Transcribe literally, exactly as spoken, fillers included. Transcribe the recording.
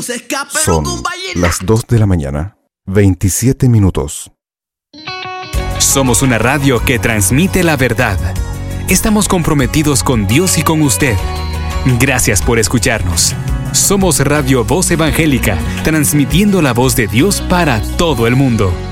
Son las dos de la mañana, veintisiete minutos. Somos una radio que transmite la verdad. Estamos comprometidos con Dios y con usted. Gracias por escucharnos. Somos Radio Voz Evangélica, transmitiendo la voz de Dios para todo el mundo.